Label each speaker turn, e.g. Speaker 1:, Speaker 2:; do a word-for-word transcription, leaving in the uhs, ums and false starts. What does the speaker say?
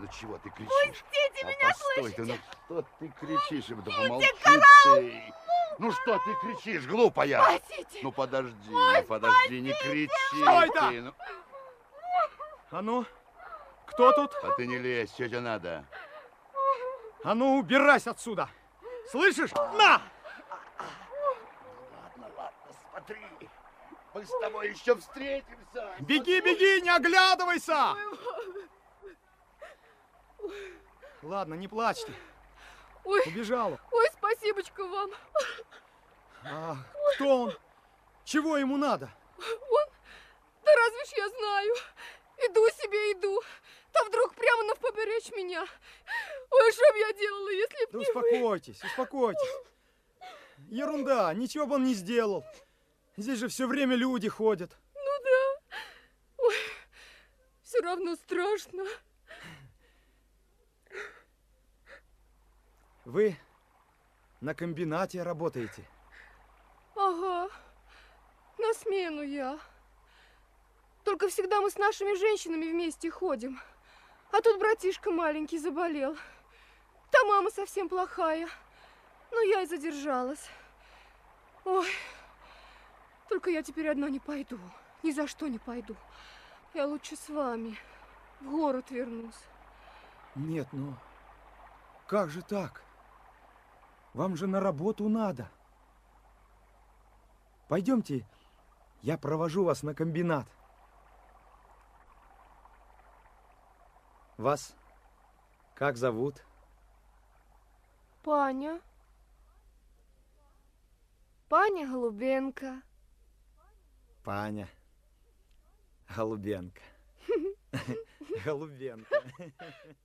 Speaker 1: ну чего ты кричишь?
Speaker 2: Пустите
Speaker 1: а
Speaker 2: меня,
Speaker 1: постой
Speaker 2: слышите?
Speaker 1: ты, ну что ты кричишь? Да
Speaker 2: Пустите,
Speaker 1: помолчи
Speaker 2: караул!
Speaker 1: ты. Ну что ты кричишь, глупая?
Speaker 2: Спасите!
Speaker 1: Ну подожди,
Speaker 2: Ой,
Speaker 1: ну подожди,
Speaker 2: спасите!
Speaker 1: не кричи
Speaker 3: Стой
Speaker 1: ты.
Speaker 3: ты!
Speaker 1: Ну.
Speaker 3: А ну, кто тут?
Speaker 1: А ты не лезь, что тебе надо?
Speaker 3: А ну, убирайся отсюда! Слышишь? На!
Speaker 1: Ладно, ладно, смотри. Мы с тобой еще встретимся.
Speaker 3: Беги, беги, не оглядывайся! Ладно, не плачьте.
Speaker 2: Ой,
Speaker 3: Убежал.
Speaker 2: ой, спасибочка вам.
Speaker 3: А кто он? Чего ему надо?
Speaker 2: Он? Да разве ж я знаю? Иду себе, иду. Да вдруг прямо навпоберечь меня. Ой, что б я делала, если б
Speaker 3: Да
Speaker 2: не
Speaker 3: успокойтесь, успокойтесь. Ерунда, ничего бы он не сделал. Здесь же все время люди ходят.
Speaker 2: вы? Ну да. Ой, все равно страшно.
Speaker 3: Вы на комбинате работаете?
Speaker 2: Ага, на смену я. Только всегда мы с нашими женщинами вместе ходим. А тут братишка маленький заболел. Та мама совсем плохая. Ну, я и задержалась. Ой, только я теперь одна не пойду. Ни за что не пойду. Я лучше с вами в город вернусь.
Speaker 3: Нет, ну, как же так? Вам же на работу надо. Пойдемте, я провожу вас на комбинат. Вас как зовут?
Speaker 2: Паня. Паня Голубенко.
Speaker 3: Паня. Голубенко. Голубенко.